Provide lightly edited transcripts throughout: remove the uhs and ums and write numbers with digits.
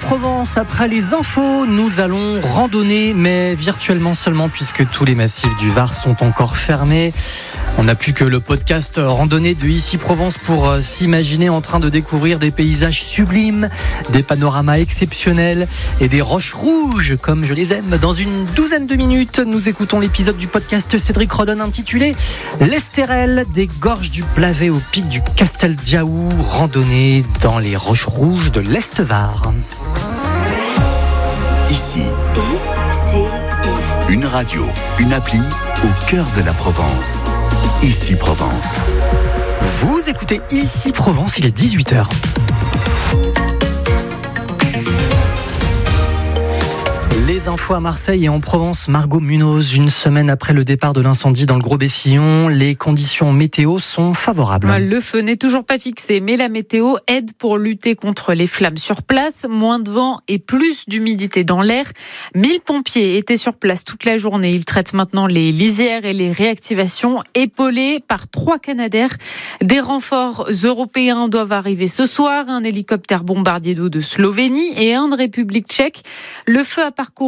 Provence, après les infos, nous allons randonner, mais virtuellement seulement puisque tous les massifs du Var sont encore fermés. On n'a plus que le podcast randonnée de Ici Provence pour s'imaginer en train de découvrir des paysages sublimes, des panoramas exceptionnels et des roches rouges comme je les aime. Dans une douzaine de minutes, nous écoutons l'épisode du podcast Cédric Rodon intitulé L'Estérel, des gorges du Blavet au pic du Casteldiaou, randonnée dans les roches rouges de l'Est-Var. Ici, une radio, une appli au cœur de la Provence. Ici Provence. Vous écoutez Ici Provence, il est 18h. Les infos à Marseille et en Provence, Margot Munoz, une semaine après le départ de l'incendie dans le Gros-Bessillon, les conditions météo sont favorables. Le feu n'est toujours pas fixé, mais la météo aide pour lutter contre les flammes sur place. Moins de vent et plus d'humidité dans l'air. 1000 pompiers étaient sur place toute la journée. Ils traitent maintenant les lisières et les réactivations, épaulés par 3 Canadair. Des renforts européens doivent arriver ce soir. Un hélicoptère bombardier d'eau de Slovénie et un de République tchèque. Le feu a parcouru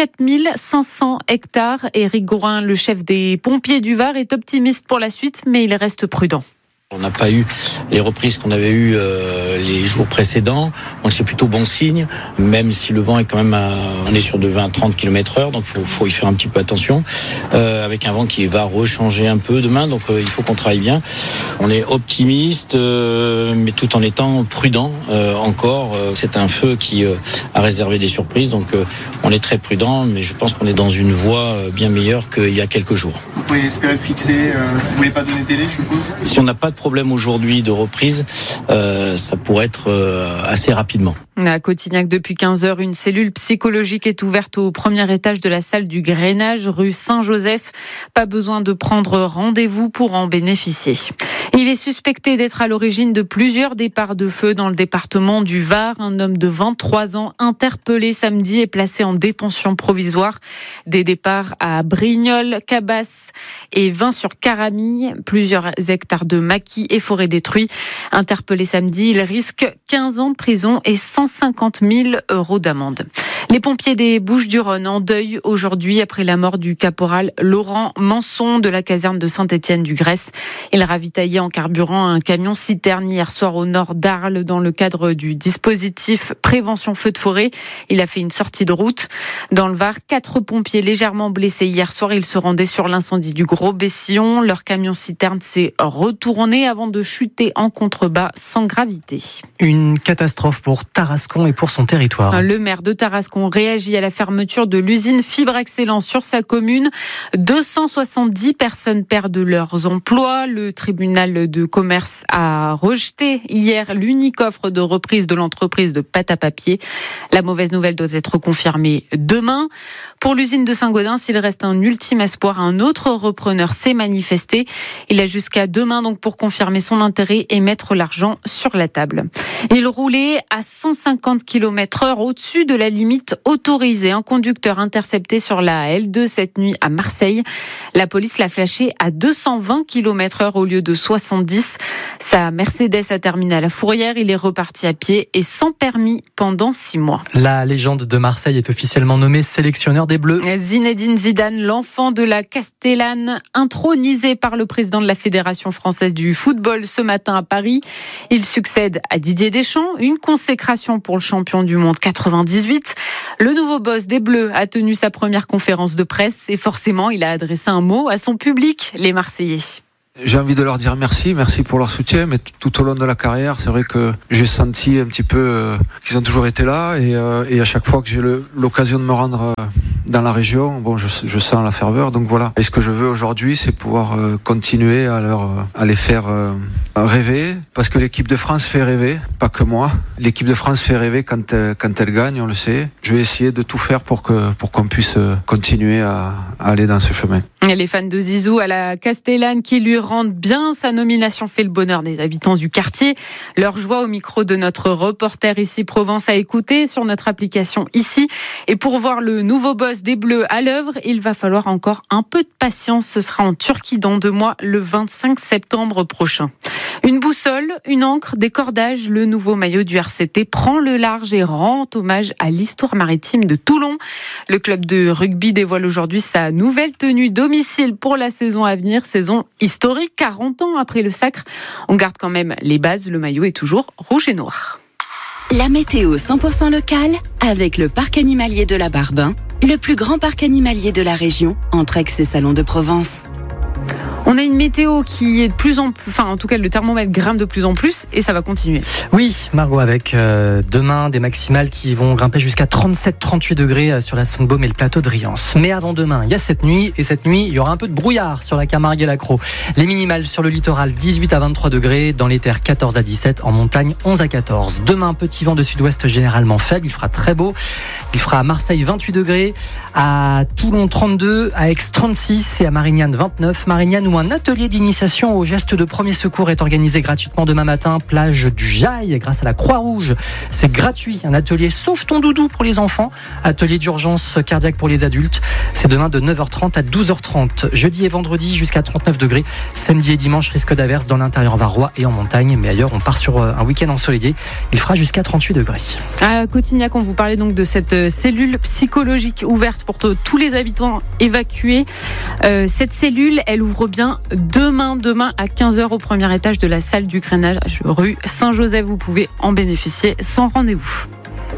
4500 hectares. Éric Gourin, le chef des pompiers du Var, est optimiste pour la suite, mais il reste prudent. On n'a pas eu les reprises qu'on avait eues les jours précédents, donc c'est plutôt bon signe, même si le vent est quand même on est sur de 20-30 km/h, donc faut y faire un petit peu attention, avec un vent qui va rechanger un peu demain, donc il faut qu'on travaille bien. On est optimiste, mais tout en étant prudent encore. C'est un feu qui a réservé des surprises, donc on est très prudent, mais je pense qu'on est dans une voie bien meilleure qu'il y a quelques jours. Vous pouvez espérer le fixer, vous voulez pas donner de délai, je suppose ? Si on n'a pas de problème aujourd'hui de reprise, ça pourrait être assez rapidement. À Cotignac, depuis 15 heures, une cellule psychologique est ouverte au premier étage de la salle du Grainage, rue Saint-Joseph. Pas besoin de prendre rendez-vous pour en bénéficier. Il est suspecté d'être à l'origine de plusieurs départs de feu dans le département du Var. Un homme de 23 ans interpellé samedi est placé en détention provisoire. Des départs à Brignoles, Cabas et Vins-sur-Caramille. Plusieurs hectares de maquis et forêts détruits. Interpellé samedi, il risque 15 ans de prison et 150 000 € d'amende. Les pompiers des Bouches-du-Rhône en deuil aujourd'hui après la mort du caporal Laurent Manson de la caserne de Saint-Étienne-du-Grèce. Il ravitaillait en carburant un camion-citerne hier soir au nord d'Arles dans le cadre du dispositif prévention feu de forêt. Il a fait une sortie de route. Dans le Var, 4 pompiers légèrement blessés hier soir. Ils se rendaient sur l'incendie du Gros-Bessillon. Leur camion-citerne s'est retourné avant de chuter en contrebas sans gravité. Une catastrophe pour Tarascon et pour son territoire. Le maire de Tarascon réagit à la fermeture de l'usine Fibre Excellence sur sa commune. 270 personnes perdent leurs emplois. Le tribunal de commerce a rejeté hier l'unique offre de reprise de l'entreprise de pâte à papier. La mauvaise nouvelle doit être confirmée demain. Pour l'usine de Saint-Gaudens, il reste un ultime espoir. Un autre repreneur s'est manifesté. Il a jusqu'à demain donc pour confirmer son intérêt et mettre l'argent sur la table. Il roulait à 150 km/h au-dessus de la limite autorisée. Un conducteur intercepté sur la L2 cette nuit à Marseille. La police l'a flashé à 220 km/h au lieu de 70. Sa Mercedes a terminé à la fourrière. Il est reparti à pied et sans permis pendant 6 mois. La légende de Marseille est officiellement nommée sélectionneur des Bleus. Zinedine Zidane, l'enfant de la Castellane, intronisé par le président de la Fédération française du football ce matin à Paris. Il succède à Didier Deschamps, une consécration pour le champion du monde 98. Le nouveau boss des Bleus a tenu sa première conférence de presse et forcément, il a adressé un mot à son public, les Marseillais. J'ai envie de leur dire merci pour leur soutien, mais tout au long de la carrière, c'est vrai que j'ai senti un petit peu qu'ils ont toujours été là et à chaque fois que j'ai l'occasion de me rendre dans la région, bon, je sens la ferveur, donc voilà. Et ce que je veux aujourd'hui, c'est pouvoir continuer à les faire rêver, parce que l'équipe de France fait rêver, pas que moi. L'équipe de France fait rêver quand elle gagne, on le sait. Je vais essayer de tout faire pour qu'on puisse continuer à aller dans ce chemin. Et les fans de Zizou à la Castellane qui lui rendent bien sa nomination fait le bonheur des habitants du quartier. Leur joie au micro de notre reporter Ici Provence à écouter sur notre application Ici. Et pour voir le nouveau boss boss des Bleus à l'œuvre. Il va falloir encore un peu de patience. Ce sera en Turquie dans 2 mois, le 25 septembre prochain. Une boussole, une encre, des cordages. Le nouveau maillot du RCT prend le large et rend hommage à l'histoire maritime de Toulon. Le club de rugby dévoile aujourd'hui sa nouvelle tenue domicile pour la saison à venir. Saison historique, 40 ans après le sacre. On garde quand même les bases. Le maillot est toujours rouge et noir. La météo 100% locale avec le parc animalier de la Barbin, le plus grand parc animalier de la région, entre Aix et Salon de Provence. On a une météo qui est de plus en plus... en tout cas, le thermomètre grimpe de plus en plus et ça va continuer. Oui, Margot, avec demain des maximales qui vont grimper jusqu'à 37-38 degrés sur la Sainte-Baume et le plateau de Riance. Mais avant demain, il y a cette nuit. Et cette nuit, il y aura un peu de brouillard sur la Camargue et la Crau. Les minimales sur le littoral, 18 à 23 degrés. Dans les terres, 14 à 17. En montagne, 11 à 14. Demain, petit vent de sud-ouest généralement faible. Il fera très beau. Il fera à Marseille 28 degrés. À Toulon 32. À Aix 36. Et à Marignane 29. Marignane où un atelier d'initiation aux gestes de premier secours est organisé gratuitement demain matin, plage du Jaille, grâce à la Croix-Rouge. C'est gratuit, un atelier Sauve ton doudou pour les enfants, atelier d'urgence cardiaque pour les adultes. C'est demain de 9h30 à 12h30. Jeudi et vendredi jusqu'à 39 degrés. Samedi et dimanche, risque d'averse dans l'intérieur varois et en montagne. Mais ailleurs, on part sur un week-end ensoleillé. Il fera jusqu'à 38 degrés. À Cotignac, on vous parlait donc de cette cellule psychologique ouverte pour tous les habitants évacués. Cette cellule, elle ouvre bien demain à 15h au premier étage de la salle du Grénage, rue Saint-Joseph. Vous pouvez en bénéficier sans rendez-vous.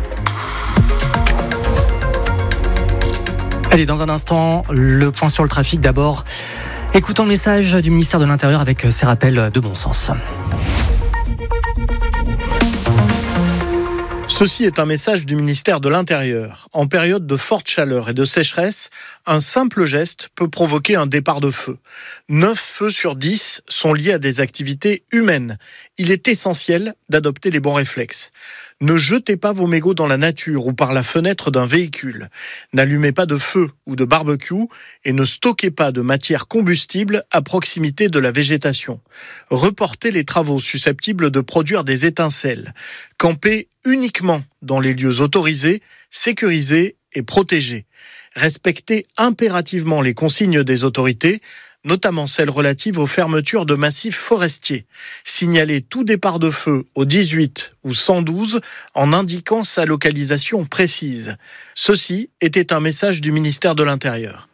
Allez, dans un instant, le point sur le trafic. D'abord, écoutons le message du ministère de l'Intérieur avec ses rappels de bon sens. Ceci est un message du ministère de l'Intérieur. En période de forte chaleur et de sécheresse, un simple geste peut provoquer un départ de feu. 9 feux sur 10 sont liés à des activités humaines. Il est essentiel d'adopter les bons réflexes. Ne jetez pas vos mégots dans la nature ou par la fenêtre d'un véhicule. N'allumez pas de feu ou de barbecue et ne stockez pas de matière combustible à proximité de la végétation. Reportez les travaux susceptibles de produire des étincelles. Campez uniquement dans les lieux autorisés, sécurisés et protégés. Respectez impérativement les consignes des autorités, notamment celles relatives aux fermetures de massifs forestiers. Signalez tout départ de feu au 18 ou 112 en indiquant sa localisation précise. Ceci était un message du ministère de l'Intérieur.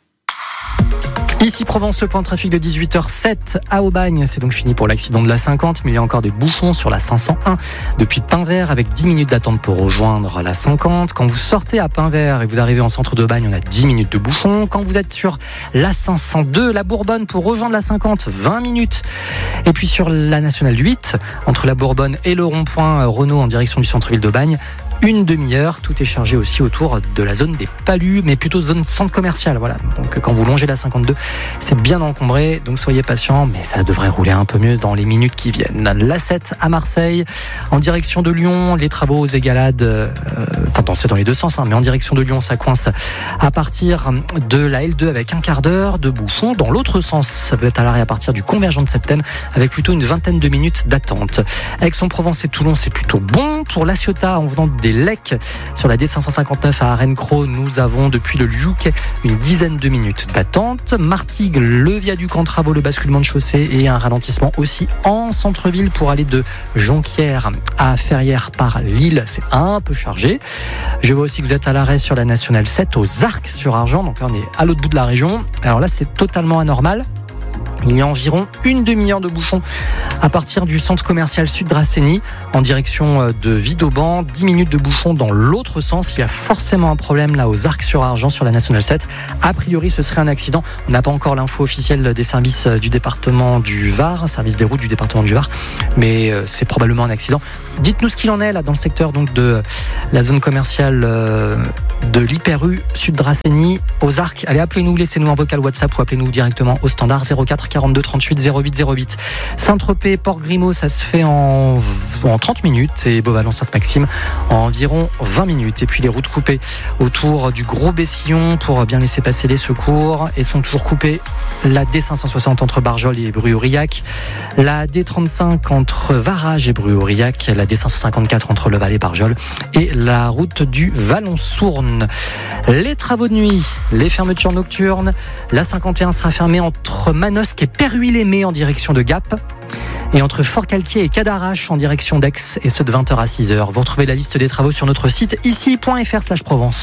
Ici Provence, le point de trafic de 18h07 à Aubagne. C'est donc fini pour l'accident de la 50, mais il y a encore des bouchons sur la 501 depuis Pinvert avec 10 minutes d'attente pour rejoindre la 50. Quand vous sortez à Pinvert et vous arrivez en centre d'Aubagne, on a 10 minutes de bouchons. Quand vous êtes sur la 502, la Bourbonne pour rejoindre la 50, 20 minutes. Et puis sur la nationale 8, entre la Bourbonne et le rond-point Renault en direction du centre-ville d'Aubagne, une demi-heure. Tout est chargé aussi autour de la zone des Palus, mais plutôt zone centre commercial. Voilà. Donc quand vous longez la 52, c'est bien encombré, donc soyez patients, mais ça devrait rouler un peu mieux dans les minutes qui viennent. La 7 à Marseille, en direction de Lyon, les travaux aux Égalades, c'est dans les deux sens, mais en direction de Lyon, ça coince à partir de la L2 avec un quart d'heure de bouchon. Dans l'autre sens, ça peut être à l'arrêt à partir du convergent de Septem avec plutôt une vingtaine de minutes d'attente. Aix-en-Provence et Toulon, c'est plutôt bon. Pour La Ciotat, en venant des Lecs sur la D559 à Arennes-Cros, nous avons depuis le Liouquet une dizaine de minutes d'attente. Martigues, le viaduc en travaux, le basculement de chaussée et un ralentissement aussi en centre-ville pour aller de Jonquière à Ferrières par Lille. C'est un peu chargé. Je vois aussi que vous êtes à l'arrêt sur la nationale 7 aux Arcs sur Argent. Donc là, on est à l'autre bout de la région. Alors là, c'est totalement anormal. Il y a environ une demi-heure de bouchon à partir du centre commercial Sud Dracénie en direction de Vidauban. 10 minutes de bouchon dans l'autre sens. Il y a forcément un problème là aux Arcs-sur-Argent sur la nationale 7. A priori, ce serait un accident. On n'a pas encore l'info officielle des services du département du Var, service des routes du département du Var, mais c'est probablement un accident. Dites-nous ce qu'il en est là dans le secteur donc de la zone commerciale de l'Hyper-U Sud Dracénie aux Arcs. Allez, appelez-nous, laissez-nous un vocal WhatsApp ou appelez-nous directement au standard 04 42 38 08 08. Saint-Tropez, Port-Grimaud, ça se fait en 30 minutes et Beauvallon-Sainte-Maxime en environ 20 minutes. Et puis les routes coupées autour du Gros-Bessillon pour bien laisser passer les secours et sont toujours coupées. La D560 entre Barjol et Bru-Aurillac, la D35 entre Varage et Bru-Aurillac, la D554 entre Le Val et Barjol et la route du Vallon-Sourne. Les travaux de nuit, les fermetures nocturnes, la 51 sera fermée entre Manosque et Perruy-les-Mets en direction de Gap et entre Fort-Calquier et Cadarache en direction d'Aix, et ce de 20h à 6h. Vous retrouvez la liste des travaux sur notre site ici.fr/Provence.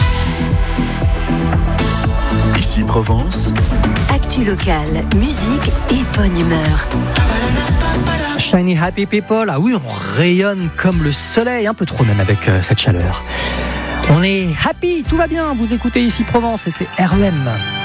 Ici Provence. Actu locale, musique et bonne humeur. Shiny Happy People, ah oui, on rayonne comme le soleil, un peu trop même avec cette chaleur. On est happy, tout va bien, vous écoutez Ici Provence et c'est REM.